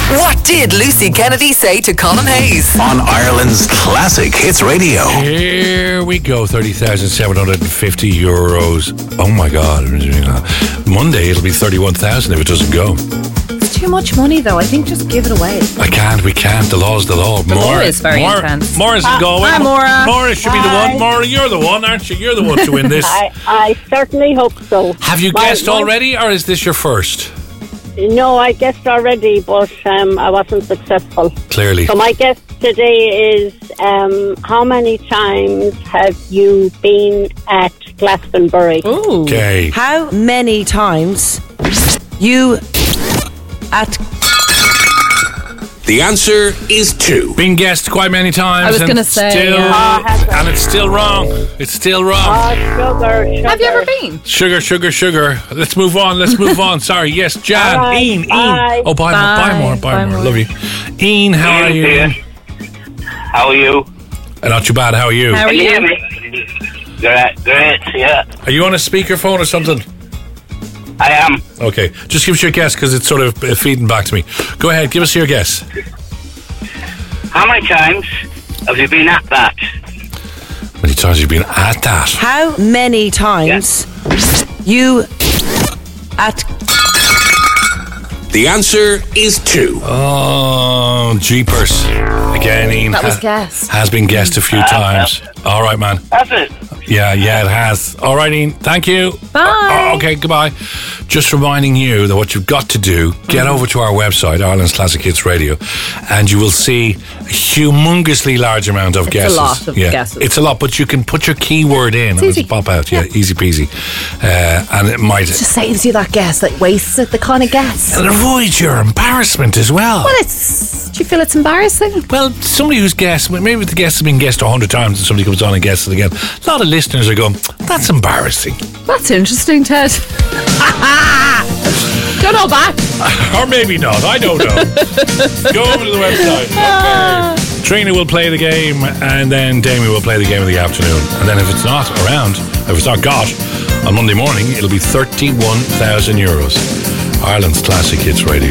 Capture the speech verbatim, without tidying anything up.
What did Lucy Kennedy say to Colin Hayes? On Ireland's Classic Hits Radio. Here we go, thirty thousand seven hundred fifty euros. Oh my God. Monday it'll be thirty-one thousand if it doesn't go. It's too much money though. I think just give it away. I can't, we can't. The law's the law. The law is very Maura, intense. Maura's Uh, going. hi, Maura. Maura should be the Hi. one. Maura, you're the one, aren't you? You're the one to win this. I, I certainly hope so. Have you My- guessed my- already, or is this your first? No, I guessed already, but um, I wasn't successful. Clearly. So my guess today is um, how many times have you been at Glastonbury? Ooh. Okay. How many times you at The answer is two. Been guessed quite many times. I was and gonna say, still, yeah. Oh, has it? and it's still wrong. It's still wrong. Oh, sugar, sugar. Have you ever been? Sugar, sugar, sugar. Let's move on. Let's move on. Sorry. Yes, Jan. All right, Ian. Ian. bye. Oh, bye, Bye. more. Bye more. Bye, Bye more. more. Love you. Ian, how are you? Ian. How are you? Uh, Not too bad. How are you? How are Can you hear you? me? Great, great, yeah. Are you on a speakerphone or something? I am. Okay. Just give us your guess because it's sort of uh, feeding back to me. Go ahead. Give us your guess. How many times have you been at that? How many times have you been at that? how many times you at The answer is two. Oh, jeepers. Again, Ian. That was ha- guessed. Has been guessed a few times. All right, man. That's it. Yeah, yeah, it has. All right, Ian. Thank you. Bye. Oh, okay, goodbye. Just reminding you that what you've got to do, get over to our website, Ireland's Classic Hits Radio, and you will see a humongously large amount of It's a guesses. lot of yeah, guesses. It's a lot, but you can put your keyword in and easy. it'll pop out. Yeah, easy peasy. Uh, and it might... Just saves you that guess, that wastes it, the kind of guess. And avoid your embarrassment as well. Well, it's. Do you feel it's embarrassing? Well, somebody who's guessed, maybe the guest has been guessed a hundred times and somebody comes on and guesses it again. A lot of listeners are going, that's embarrassing. That's interesting, Ted. Don't know back. Or maybe not, I don't know. Go over to the website. Okay. Trina will play the game and then Damien will play the game in the afternoon. And then if it's not around, if it's not got, on Monday morning, it'll be thirty-one thousand euros. Ireland's Classic Hits Radio.